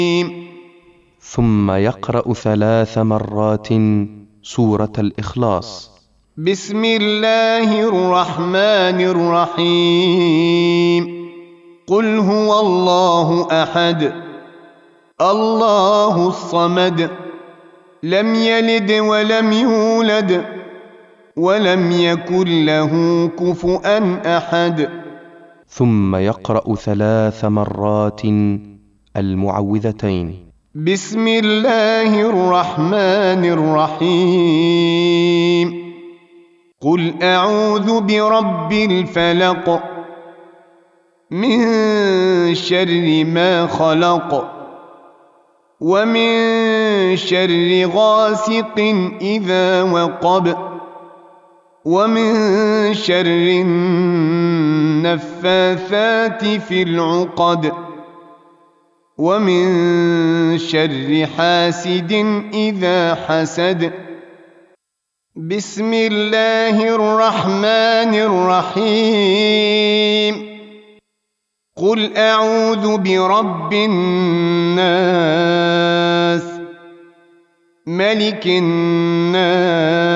ثم يقرأ 3 مرات سورة الإخلاص. بسم الله الرحمن الرحيم. قل هو الله أحد الله الصمد لم يلد ولم يولد ولم يكن له كفؤا أحد. ثم يقرأ 3 مرات المعوذتين. بسم الله الرحمن الرحيم. قل أعوذ برب الفلق من شر ما خلق ومن شر غاسق إذا وقب ومن شر النفاثات في العقد ومن شر حاسد إذا حسد. بسم الله الرحمن الرحيم. قل أعوذ برب الناس ملك الناس